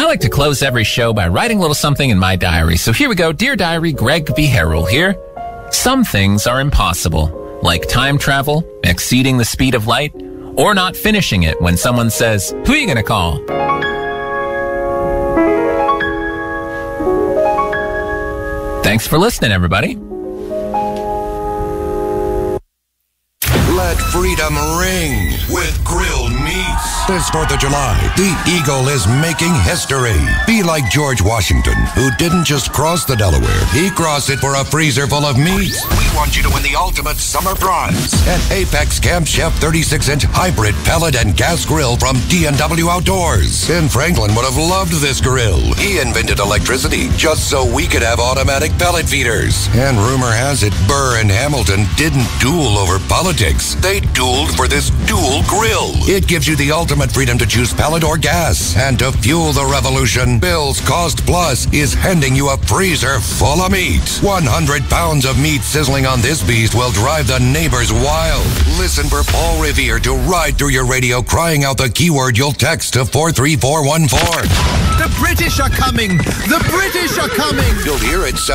like to close every show by writing a little something in my diary. So here we go. Dear Diary, Greg B. Harrell here. Some things are impossible, like time travel, exceeding the speed of light, or not finishing it when someone says, "Who are you going to call?" Thanks for listening, everybody. Let freedom ring with grilled meats. This 4th of July, the Eagle is making history. Be like George Washington, who didn't just cross the Delaware. He crossed it for a freezer full of meat. We want you to win the ultimate summer prize. An Apex Camp Chef 36-inch hybrid pellet and gas grill from D&W Outdoors. Ben Franklin would have loved this grill. He invented electricity just so we could have automatic pellet feeders. And rumor has it, Burr and Hamilton didn't duel over politics. They dueled for this dual grill. It gives you the ultimate freedom to choose pellet or gas. And to fuel the revolution, Bill's Cost Plus is handing you a freezer full of meat. 100 pounds of meat sizzling on this beast will drive the neighbors wild. Listen for Paul Revere to ride through your radio crying out the keyword you'll text to 43414. The British are coming! The British are coming! You'll hear it